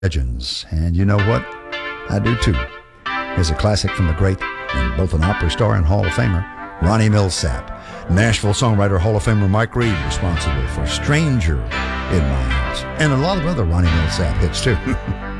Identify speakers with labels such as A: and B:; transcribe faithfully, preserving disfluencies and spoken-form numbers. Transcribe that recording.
A: Legends. And you know what? I do too. Here's a classic from the great and both an opera star and Hall of Famer, Ronnie Milsap. Nashville songwriter Hall of Famer Mike Reed responsible for Stranger in My House. And a lot of other Ronnie Milsap hits too.